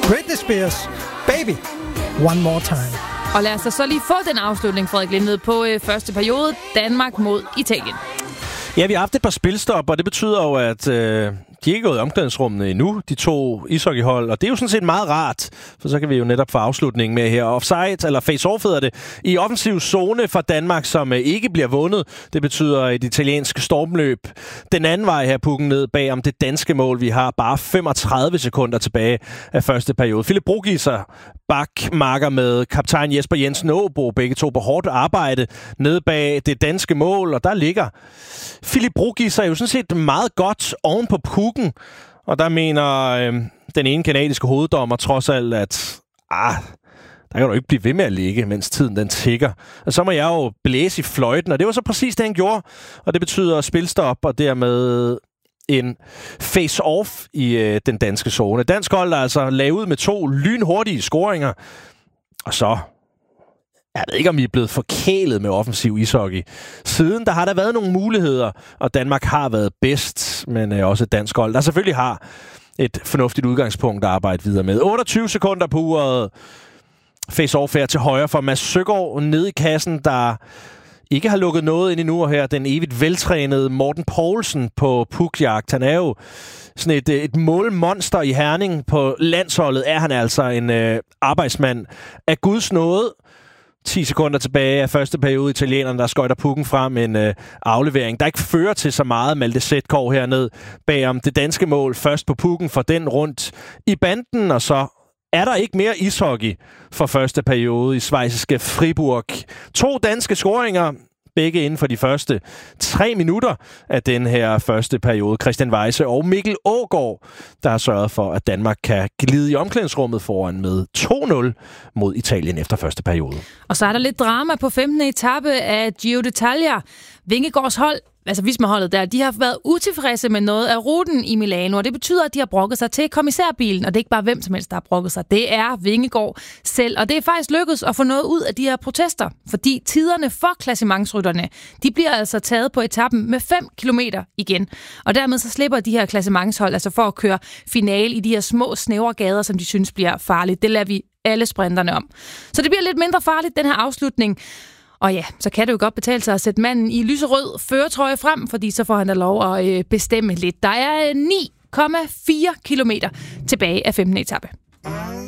Britney Spears, Baby, One More Time. Og lad os så lige få den afslutning, Frederik Lindved, på første periode. Danmark mod Italien. Ja, vi har haft et par spilstop, og det betyder jo, at de er ikke gået i omklædningsrummene endnu, de to ishockeyhold, og det er jo sådan set meget rart, for så kan vi jo netop få afslutningen med her. Offside, eller face-off hedder det, i offensiv zone for Danmark, som ikke bliver vundet. Det betyder et italiensk stormløb den anden vej her, pukken ned bag om det danske mål. Vi har bare 35 sekunder tilbage af første periode. Philip Brugieser, bakmarker med kaptajn Jesper Jensen Aabo, begge to på hårdt arbejde nede bag det danske mål, og der ligger Philip Brugieser jo sådan set meget godt oven på pukken, og der mener den ene kanadiske hoveddommer trods alt, at der kan du ikke blive ved med at ligge, mens tiden den tikker. Og så må jeg jo blæse i fløjten, og det var så præcis det, han gjorde, og det betyder spilstop, og dermed en face-off i den danske zone. Dansk hold er altså lavet med 2 lynhurtige scoringer, og så jeg ved ikke, om I er blevet forkælet med offensiv ishockey. Siden der har der været nogle muligheder, og Danmark har været bedst, men også et dansk hold, der selvfølgelig har et fornuftigt udgangspunkt at arbejde videre med. 28 sekunder på uret. Face-off her til højre for Mads Søgaard nede i kassen, der ikke har lukket noget ind endnu, og her den evigt veltrænede Morten Poulsen på pukjagt. Han er jo sådan et målmonster i Herning. På landsholdet er han altså en arbejdsmand af Guds nåde. 10 sekunder tilbage af første periode. Italienerne, der skøjter pukken frem en aflevering, der ikke fører til så meget. Malte Sætkov herned bagom det danske mål. Først på pukken for den rundt i banden, og så er der ikke mere ishockey for første periode i schweiziske Fribourg. 2 danske scoringer, begge inden for de første 3 minutter af den her første periode. Christian Weise og Mikkel Aagaard, der har sørget for, at Danmark kan glide i omklædningsrummet foran med 2-0 mod Italien efter første periode. Og så er der lidt drama på 15. etape af Giro d'Italia. Vingegaards hold, altså Visma-holdet der, de har været utilfredse med noget af ruten i Milano, og det betyder, at de har brokket sig til kommissærbilen, og det er ikke bare hvem som helst, der har brokket sig. Det er Vingegaard selv, og det er faktisk lykkedes at få noget ud af de her protester, fordi tiderne for klassementsrytterne, de bliver altså taget på etappen med 5 kilometer igen, og dermed så slipper de her klassementshold altså for at køre finale i de her små, snævre gader, som de synes bliver farligt. Det lader vi alle sprinterne om. Så det bliver lidt mindre farligt, den her afslutning. Og ja, så kan det jo godt betale sig at sætte manden i lyserød førertrøje frem, fordi så får han da lov at bestemme lidt. Der er 9,4 kilometer tilbage af 15. etape.